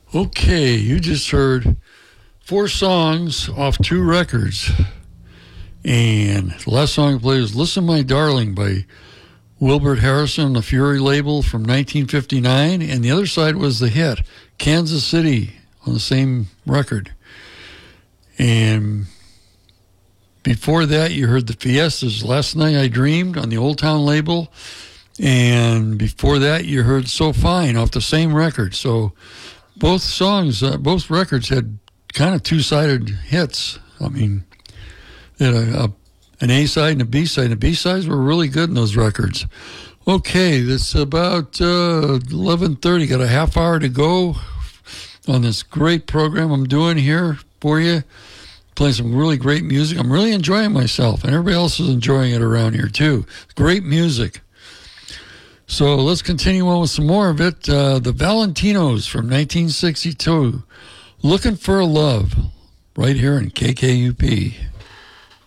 Okay, you just heard 4 songs off 2 records. And the last song I played was Listen My Darling by Wilbert Harrison, the Fury label from 1959. And the other side was the hit, Kansas City, on the same record. And before that, you heard the Fiestas, Last Night I Dreamed, on the Old Town label. And before that, you heard So Fine off the same record. So both songs, both records had kind of two-sided hits. I mean, they had an A-side and a B-side. And the B-sides were really good in those records. Okay, it's about 11:30. Got a half hour to go on this great program I'm doing here for you. Playing some really great music. I'm really enjoying myself, and everybody else is enjoying it around here, too. Great music. So let's continue on with some more of it. The Valentinos from 1962. Looking for a Love, right here in KKUP.